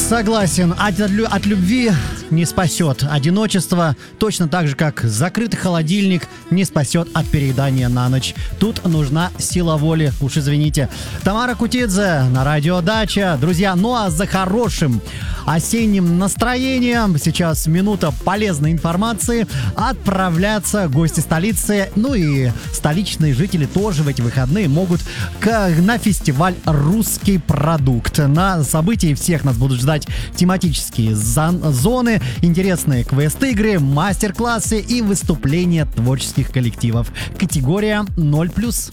Согласен, от любви не спасет одиночество, точно так же, как закрытый холодильник не спасет от переедания на ночь. Тут нужна сила воли, уж извините. Тамара Кутидзе на радио Дача. Друзья, ну а за хорошим осенним настроением сейчас минута полезной информации. Отправляться гости столицы, ну и столичные жители тоже в эти выходные могут на фестиваль «Русский продукт». На событии всех нас будут ждать тематические зоны, интересные квест-игры, мастер-классы и выступления творческих коллективов. Категория 0+.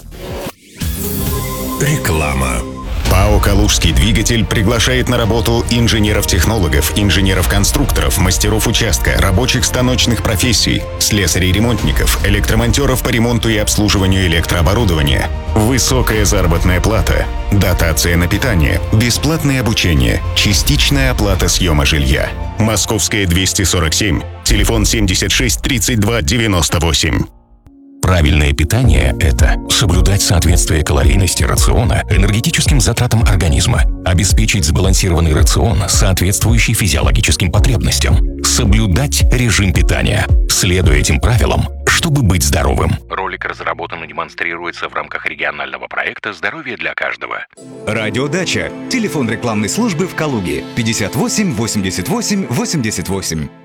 Реклама. ПАО «Калужский двигатель» приглашает на работу инженеров-технологов, инженеров-конструкторов, мастеров участка, рабочих станочных профессий, слесарей-ремонтников, электромонтеров по ремонту и обслуживанию электрооборудования. Высокая заработная плата, дотация на питание, бесплатное обучение, частичная оплата съема жилья. Московская 247, телефон 76 32 98. Правильное питание – это соблюдать соответствие калорийности рациона энергетическим затратам организма, обеспечить сбалансированный рацион, соответствующий физиологическим потребностям, соблюдать режим питания, следуя этим правилам, чтобы быть здоровым. Ролик разработан и демонстрируется в рамках регионального проекта «Здоровье для каждого». Радио Дача. Телефон рекламной службы в Калуге 58 88 88.